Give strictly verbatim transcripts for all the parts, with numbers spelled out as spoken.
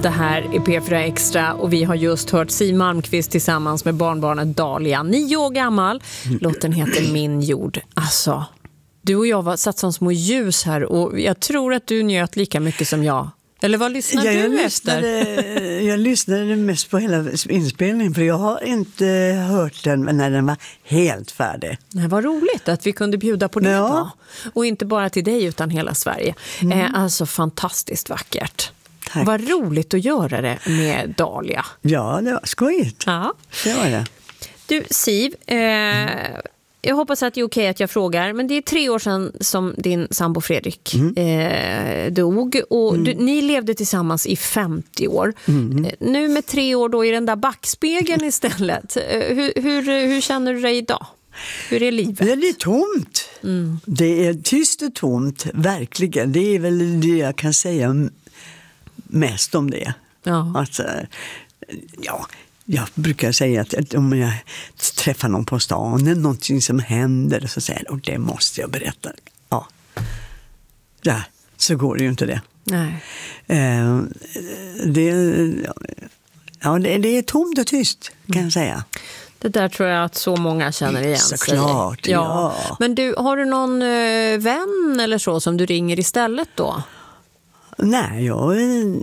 Det här är P fyra Extra och vi har just hört Siw Malmkvist tillsammans med barnbarnet Dahlia, nio år gammal. Låten heter Min jord. Alltså, du och jag var satt som små ljus här och jag tror att du njöt lika mycket som jag. Eller vad lyssnar ja, du jag efter? Lyssnade, jag lyssnade mest på hela inspelningen för jag har inte hört den när den var helt färdig. Det var roligt att vi kunde bjuda på det ja. då. Och inte bara till dig utan hela Sverige. Mm. Eh, alltså fantastiskt vackert. Tack. Vad roligt att göra det med Dahlia. Ja, det var skojigt. Ja. Det var det. Du, Siw, eh, mm. jag hoppas att det är okej att jag frågar, men det är tre år sedan som din sambo Fredrik mm. eh, dog och mm. du, ni levde tillsammans i femtio år. Mm. Eh, nu med tre år då i den där backspegeln istället. Eh, hur, hur, hur känner du dig idag? Hur är livet? Det är tomt. Mm. Det är tyst och tomt, verkligen. Det är väl det jag kan säga mest om det. Ja. Alltså, ja, jag brukar säga att, att om jag träffar någon på stan eller någonting som händer så säger jag, och det måste jag berätta. Ja, ja så går det ju inte det. Nej. Eh, det, ja, det, det är tomt och tyst kan jag säga. Det där tror jag att så många känner igen sig. Såklart, ja. ja. Men du, har du någon eh, vän eller så som du ringer istället då? Nej, jag...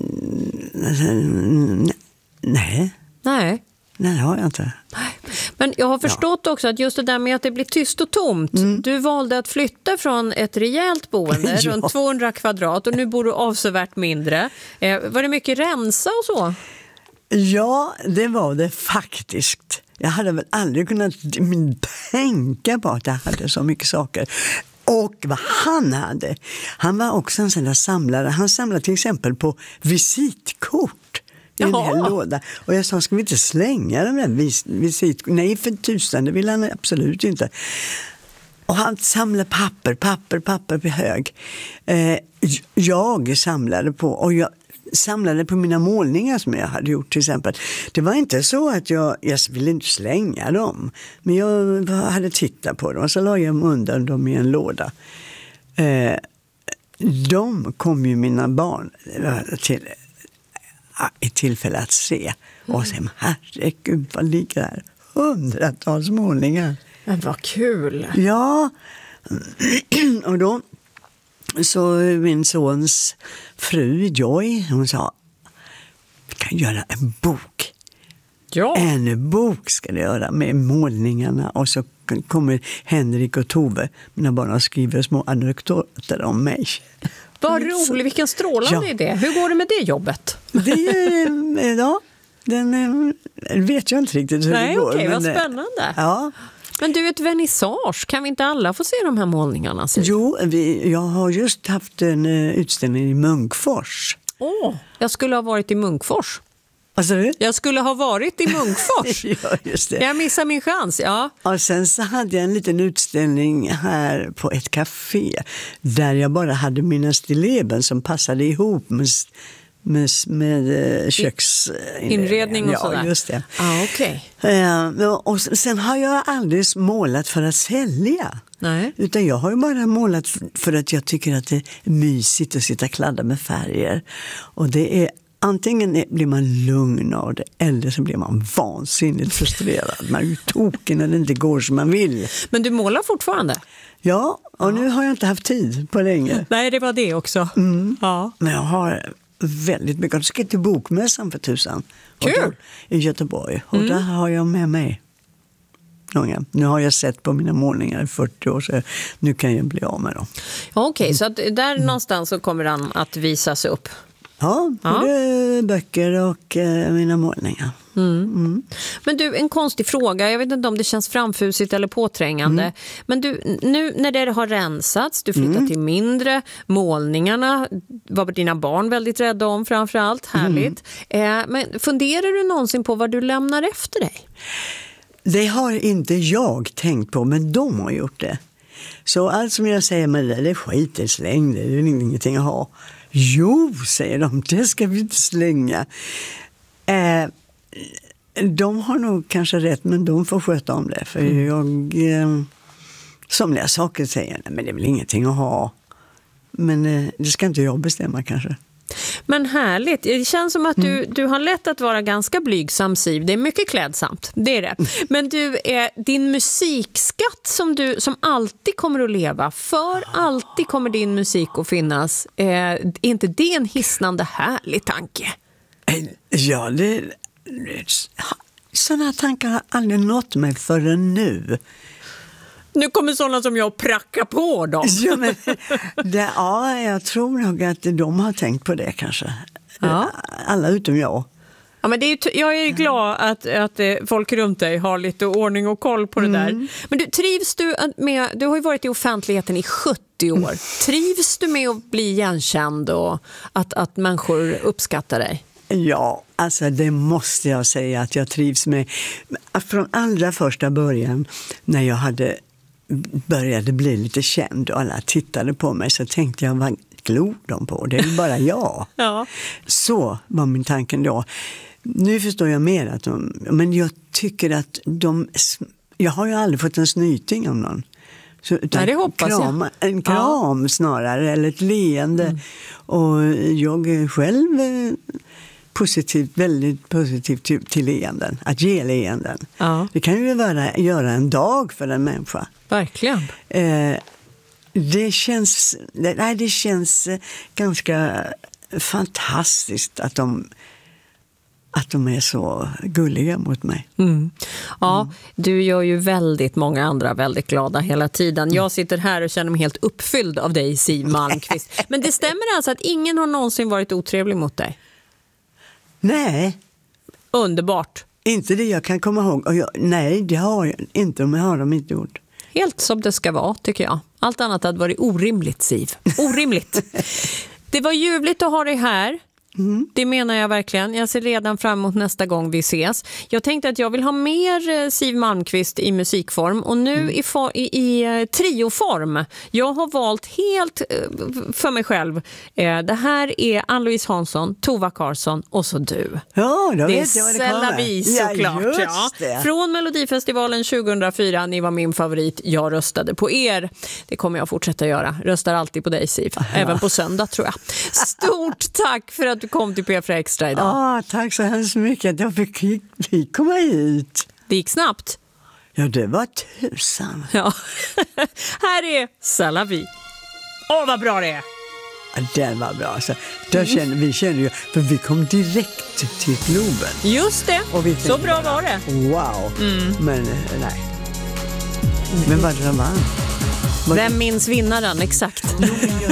Nej. Nej. Nej, det har jag inte. Men jag har förstått ja. också att just det där med att det blir tyst och tomt. Mm. Du valde att flytta från ett rejält boende ja. runt tvåhundra kvadrat och nu bor du avsevärt mindre. Eh, var det mycket rensa och så? Ja, det var det faktiskt. Jag hade väl aldrig kunnat tänka på att jag hade så mycket saker. Och vad han hade. Han var också en sån där samlare. Han samlade till exempel på visitkort i en hel låda. Och jag sa, ska vi inte slänga de där vis- visitkort? Nej, för tusan, det ville han absolut inte. Och han samlade papper, papper, papper på hög. Eh, jag samlade på, och jag samlade på mina målningar som jag hade gjort till exempel. Det var inte så att jag, jag ville inte slänga dem. Men jag hade tittat på dem och så la jag undan dem i en låda. Eh, de kom ju mina barn till i tillfälle att se. Och sen, herregud, vad ligger där? Hundratals målningar. Men vad kul! Ja, och då så min sons fru Joy, hon sa, vi kan göra en bok. Ja. En bok ska det göra med målningarna. Och så kommer Henrik och Tove, mina barn, och skriver små anekdoter om mig. Vad roligt, vilken strålande ja. idé. Hur går det med det jobbet? Det är, ja, den vet jag inte riktigt hur Nej, det går. Okej, men, vad spännande. Ja. Men du, ett vernissage, kan vi inte alla få se de här målningarna? Så? Jo, vi, jag har just haft en utställning i Munkfors. Åh, oh, jag skulle ha varit i Munkfors. Vad sa du? Jag skulle ha varit i Munkfors. Ja, just det. Jag missar min chans, ja. Och sen så hade jag en liten utställning här på ett café där jag bara hade mina stilleben som passade ihop med, med, med köksinredning. och sådär. Ja, just det. Ah, okej. Okay. Och sen har jag aldrig målat för att sälja. Nej. Utan jag har ju bara målat för att jag tycker att det är mysigt att sitta och kladda med färger. Och det är antingen blir man lugn av det eller så blir man vansinnigt frustrerad. Man är ju tokig när det inte går som man vill. Men du målar fortfarande? Ja, och ja. nu har jag inte haft tid på länge. Nej, det var det också. Mm. Ja. Men jag har väldigt mycket. Jag ska till bokmässan för tusan. Kul! I Göteborg. Och mm. där har jag med mig många. Nu har jag sett på mina målningar i fyrtio år så nu kan jag bli av med dem. Okej, okay, mm. så att där mm. någonstans så kommer den att visas upp. Ja, både ja. böcker och eh, mina målningar. Mm. Mm. Men du, en konstig fråga. Jag vet inte om det känns framfusigt eller påträngande. Mm. Men du, nu när det har rensats, du flyttar mm. till mindre, målningarna var dina barn väldigt rädda om framförallt. Härligt. Mm. Eh, men funderar du någonsin på vad du lämnar efter dig? Det har inte jag tänkt på, men de har gjort det. Så allt som jag säger med det, det är skit, det är släng, det är ingenting att ha. Jo, säger de, det ska vi inte slänga. Eh, de har nog kanske rätt, men de får sköta om det. För mm. jag, eh, somliga saker säger, nej, men det är väl ingenting att ha. Men eh, det ska inte jag bestämma kanske. Men härligt. Det känns som att du, mm. du har lätt att vara ganska blygsam, Siv. Det är mycket klädsamt, det är det. Men du, är din musikskatt som, du, som alltid kommer att leva, för alltid kommer din musik att finnas. Är inte det en hisnande härlig tanke? Ja, det, sådana tankar har aldrig nått mig förrän nu. Nu kommer sådana som jag pracka på dem. Ja, men, det, ja, jag tror nog att de har tänkt på det kanske. Ja. Alla utom jag. Ja, men det är, jag är glad att, att folk runt dig har lite ordning och koll på det mm. där. Men du, trivs du med, du har ju varit i offentligheten i sjuttio år. Mm. Trivs du med att bli igenkänd och att, att människor uppskattar dig? Ja, alltså det måste jag säga att jag trivs med. Från allra första början när jag hade började bli lite känd och alla tittade på mig, så tänkte jag, vad glor de på? Det är bara jag. Ja. Så var min tanken då. Nu förstår jag mer att de, men jag tycker att de, jag har ju aldrig fått en snyting av någon. Så, Nej, det hoppas kram, jag. En kram ja. snarare, eller ett leende. Mm. Och jag är själv positivt, väldigt positivt till, till leenden, att ge leenden. Ja. Det kan ju vara, göra en dag för en människa. Verkligen. Eh, det känns, nej, det känns ganska fantastiskt att de att de är så gulliga mot mig. Mm. Ja, mm. Du gör ju väldigt många andra väldigt glada hela tiden. Jag sitter här och känner mig helt uppfylld av dig, Siw Malmkvist. Men det stämmer alltså att ingen har någonsin varit otrevlig mot dig? Nej. Underbart. Inte det jag kan komma ihåg. Och jag, nej, det har jag inte, men har de inte gjort. Helt som det ska vara, tycker jag. Allt annat hade varit orimligt, Siw. Orimligt. Det var ljuvligt att ha dig här. Mm. Det menar jag verkligen. Jag ser redan fram emot nästa gång vi ses. Jag tänkte att jag vill ha mer Siw Malmkvist i musikform. Och nu mm. i, for, i, i trioform. Jag har valt helt för mig själv. Det här är Ann-Louise Hansson, Tova Karlsson och så du. Ja, då det vet jag vad det är C'est la vie, såklart. Ja, ja. Från Melodifestivalen tjugohundrafyra. Ni var min favorit. Jag röstade på er. Det kommer jag fortsätta göra. Röstar alltid på dig, Siw. Ja. Även på söndag, tror jag. Stort tack för att du kom till P F Extra idag. Ah, tack så hemskt mycket att jag fick, fick komma hit. Det gick snabbt. Ja, det var tusan. Ja. Här är C'est la vie. Åh, vad bra det är. Ja, det var bra. Alltså, då kände, vi kände ju, för vi kom direkt till Globen. Just det, och vi så bra var det. Wow, mm. men nej. Men vad det vann? Vem minns vinnaren, exakt?